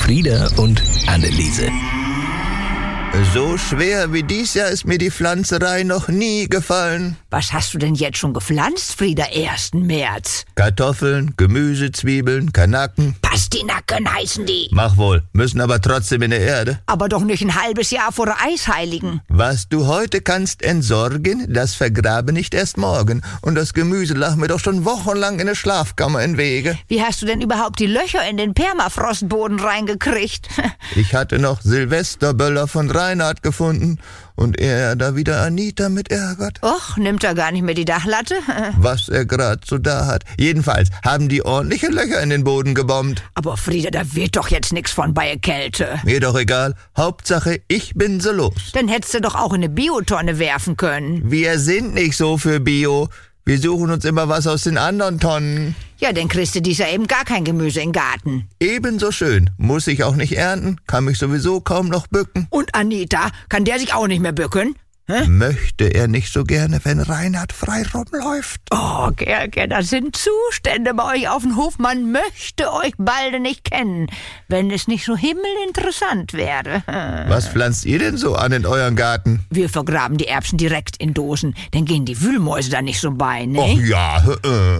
Frieda und Anneliese. So schwer wie dies Jahr ist mir die Pflanzerei noch nie gefallen. Was hast du denn jetzt schon gepflanzt, Frieda, 1. März? Kartoffeln, Gemüse, Zwiebeln, Kanaken. Pastinaken heißen die. Mach wohl, müssen aber trotzdem in der Erde. Aber doch nicht ein halbes Jahr vor der Eisheiligen. Was du heute kannst entsorgen, das vergrabe nicht erst morgen. Und das Gemüse lag mir doch schon wochenlang in der Schlafkammer im Wege. Wie hast du denn überhaupt die Löcher in den Permafrostboden reingekriegt? Ich hatte noch Silvesterböller von Reinhard gefunden und er da wieder Anita mit ärgert. Och, nimmt er gar nicht mehr die Dachlatte? Was er gerade so da hat. Jedenfalls haben die ordentliche Löcher in den Boden gebombt. Aber Frieda, da wird doch jetzt nix von bei Kälte. Mir doch egal. Hauptsache, ich bin so los. Dann hättest du doch auch in eine Biotonne werfen können. Wir sind nicht so für Bio. Wir suchen uns immer was aus den anderen Tonnen. Ja, dann kriegst du dies Jahr eben gar kein Gemüse im Garten. Ebenso schön. Muss ich auch nicht ernten. Kann mich sowieso kaum noch bücken. Und Anita, kann der sich auch nicht mehr bücken? Hä? Möchte er nicht so gerne, wenn Reinhard frei rumläuft? Oh, Gerke, das sind Zustände bei euch auf dem Hof. Man möchte euch beide nicht kennen, wenn es nicht so himmelinteressant wäre. Was pflanzt ihr denn so an in euren Garten? Wir vergraben die Erbsen direkt in Dosen. Dann gehen die Wühlmäuse da nicht so bei, ne? Och ja,